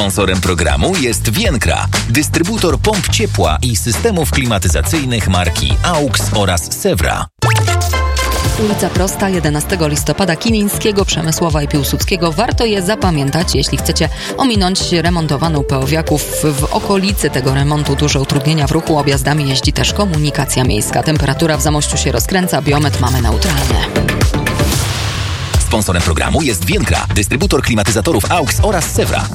Sponsorem programu jest Vienkra, dystrybutor pomp ciepła i systemów klimatyzacyjnych marki AUX oraz Sewra. Ulica Prosta, 11 listopada, Kilińskiego, Przemysłowa i Piłsudskiego. Warto je zapamiętać, jeśli chcecie ominąć remontowaną Peowiaków. W okolicy tego remontu duże utrudnienia w ruchu, objazdami jeździ też komunikacja miejska. Temperatura w Zamościu się rozkręca, biometr mamy neutralny. Sponsorem programu jest Vienkra, dystrybutor klimatyzatorów AUX oraz Sewra.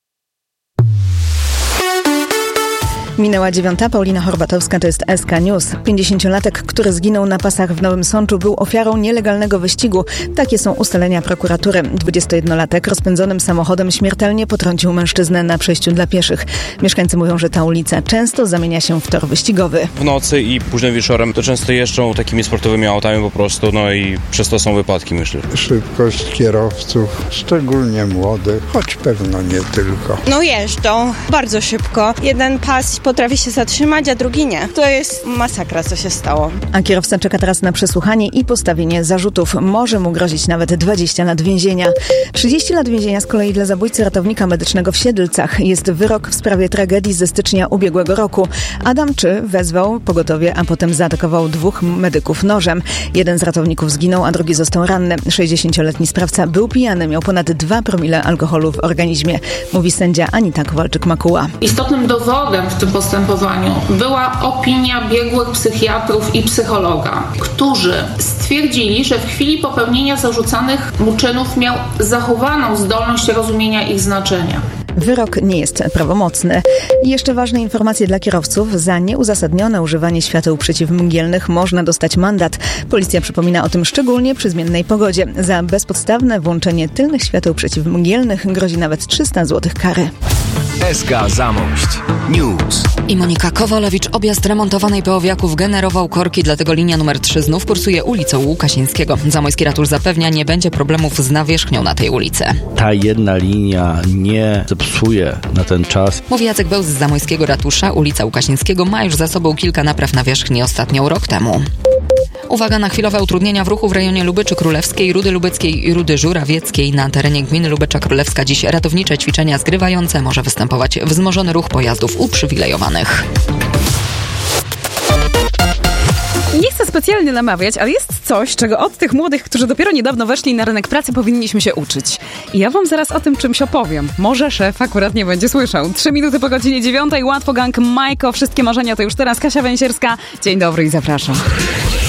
Minęła 9. Paulina Horbatowska, to jest SK News. 50-latek, który zginął na pasach w Nowym Sączu, był ofiarą nielegalnego wyścigu. Takie są ustalenia prokuratury. 21-latek rozpędzonym samochodem śmiertelnie potrącił mężczyznę na przejściu dla pieszych. Mieszkańcy mówią, że ta ulica często zamienia się w tor wyścigowy. W nocy i późnym wieczorem to często jeżdżą takimi sportowymi autami po prostu, no i przez to są wypadki, myślę. Szybkość kierowców, szczególnie młodych, choć pewno nie tylko. No jeżdżą bardzo szybko. Jeden pas potrafi się zatrzymać, a drugi nie. To jest masakra, co się stało. A kierowca czeka teraz na przesłuchanie i postawienie zarzutów. Może mu grozić nawet 20 lat więzienia. 30 lat więzienia z kolei dla zabójcy ratownika medycznego w Siedlcach. Jest wyrok w sprawie tragedii ze stycznia ubiegłego roku. Adam Czy wezwał pogotowie, a potem zaatakował 2 medyków nożem. Jeden z ratowników zginął, a drugi został ranny. 60-letni sprawca był pijany, miał ponad 2 promile alkoholu w organizmie. Mówi sędzia Anita Kowalczyk-Makuła. Istotnym dowodem w tym postępowaniu była opinia biegłych psychiatrów i psychologa, którzy stwierdzili, że w chwili popełnienia zarzucanych mu czynów miał zachowaną zdolność rozumienia ich znaczenia. Wyrok nie jest prawomocny. I jeszcze ważne informacje dla kierowców. Za nieuzasadnione używanie świateł przeciwmgielnych można dostać mandat. Policja przypomina o tym szczególnie przy zmiennej pogodzie. Za bezpodstawne włączenie tylnych świateł przeciwmgielnych grozi nawet 300 zł kary. SK Zamość News. I Monika Kowalewicz. Objazd remontowanej Peowiaków generował korki, dlatego linia numer 3 znów kursuje ulicą Łukasińskiego. Zamojski Ratusz zapewnia, nie będzie problemów z nawierzchnią na tej ulicy. Ta jedna linia nie zepsuje na ten czas. Mówi Jacek Bełz z Zamojskiego Ratusza. Ulica Łukasińskiego ma już za sobą kilka napraw nawierzchni, ostatnią rok temu. Uwaga na chwilowe utrudnienia w ruchu w rejonie Lubyczy Królewskiej, Rudy Lubeckiej i Rudy Żurawieckiej. Na terenie gminy Lubecza Królewska dziś ratownicze ćwiczenia zgrywające. Może występować wzmożony ruch pojazdów uprzywilejowanych. Nie chcę specjalnie namawiać, ale jest coś, czego od tych młodych, którzy dopiero niedawno weszli na rynek pracy, powinniśmy się uczyć. I ja wam zaraz o tym czymś opowiem. Może szef akurat nie będzie słyszał. 3 minuty po godzinie 9. Łatwo Gang, Majko. Wszystkie marzenia to już teraz. Kasia Węsierska. Dzień dobry i zapraszam.